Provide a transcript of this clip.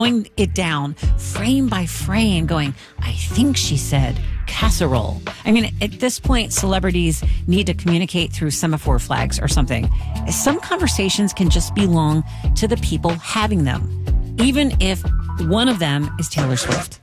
slowing it down frame by frame, going, I think she said casserole. I mean, at this point, celebrities need to communicate through semaphore flags or something. Some conversations can just belong to the people having them, even if one of them is Taylor Swift.